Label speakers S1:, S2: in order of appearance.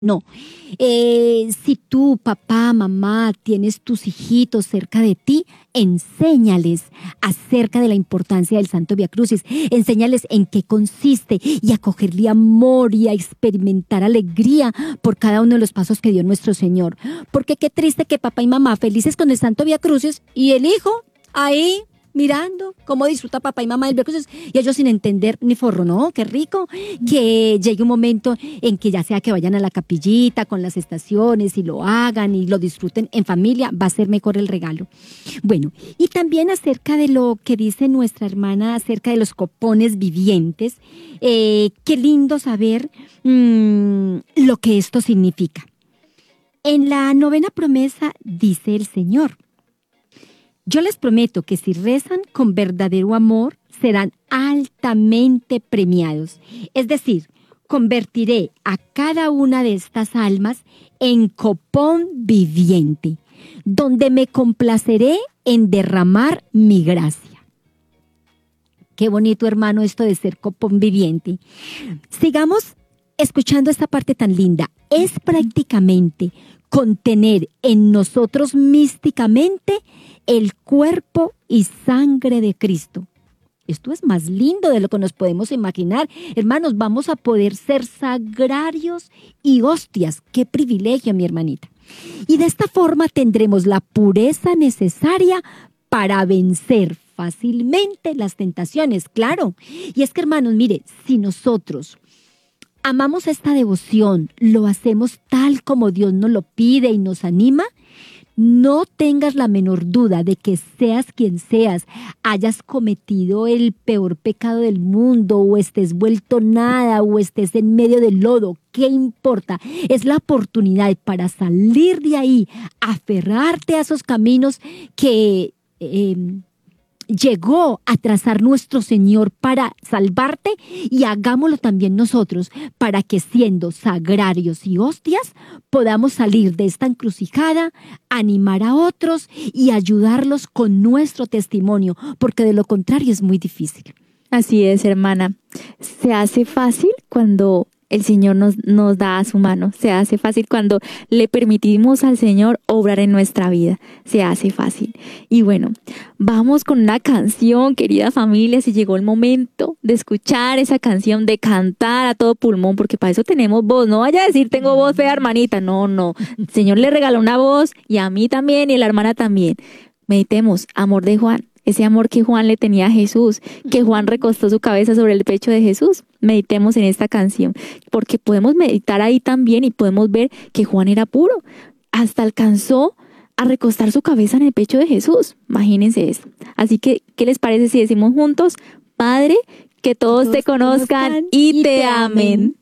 S1: No. Si tú, papá, mamá, tienes tus hijitos cerca de ti, enséñales acerca de la importancia del Santo Vía Crucis, enséñales en qué consiste y a cogerle amor y a experimentar alegría por cada uno de los pasos que dio nuestro Señor. Porque qué triste que papá y mamá felices con el Santo Vía Crucis y el hijo ahí mirando cómo disfruta papá y mamá del Vía Crucis y ellos sin entender ni forro, ¿no? Qué rico que llegue un momento en que ya sea que vayan a la capillita con las estaciones y lo hagan y lo disfruten en familia, va a ser mejor el regalo. Bueno, y también acerca de lo que dice nuestra hermana acerca de los copones vivientes, qué lindo saber lo que esto significa. En la novena promesa dice el Señor: yo les prometo que si rezan con verdadero amor, serán altamente premiados. Es decir, convertiré a cada una de estas almas en copón viviente, donde me complaceré en derramar mi gracia. Qué bonito, hermano, esto de ser copón viviente. Sigamos escuchando esta parte tan linda. Es prácticamente contener en nosotros místicamente el cuerpo y sangre de Cristo. Esto es más lindo de lo que nos podemos imaginar. Hermanos, vamos a poder ser sagrarios y hostias. ¡Qué privilegio, mi hermanita! Y de esta forma tendremos la pureza necesaria para vencer fácilmente las tentaciones, claro. Y es que, hermanos, mire, si nosotros amamos esta devoción, lo hacemos tal como Dios nos lo pide y nos anima, no tengas la menor duda de que seas quien seas, hayas cometido el peor pecado del mundo, o estés vuelto nada, o estés en medio del lodo, ¿qué importa? Es la oportunidad para salir de ahí, aferrarte a esos caminos que llegó a trazar nuestro Señor para salvarte, y hagámoslo también nosotros para que, siendo sagrarios y hostias, podamos salir de esta encrucijada, animar a otros y ayudarlos con nuestro testimonio, porque de lo contrario es muy difícil.
S2: Así es, hermana. Se hace fácil cuando el Señor nos da a su mano. Se hace fácil cuando le permitimos al Señor obrar en nuestra vida. Se hace fácil. Y bueno, vamos con una canción, querida familia. Si llegó el momento de escuchar esa canción, de cantar a todo pulmón, porque para eso tenemos voz. No vaya a decir, tengo voz fea, hermanita. No. El Señor le regaló una voz, y a mí también, y a la hermana también. Meditemos, amor de Juan. Ese amor que Juan le tenía a Jesús, que Juan recostó su cabeza sobre el pecho de Jesús. Meditemos en esta canción, porque podemos meditar ahí también y podemos ver que Juan era puro. Hasta alcanzó a recostar su cabeza en el pecho de Jesús. Imagínense eso. Así que, ¿qué les parece si decimos juntos: Padre, que todos te conozcan y te amen?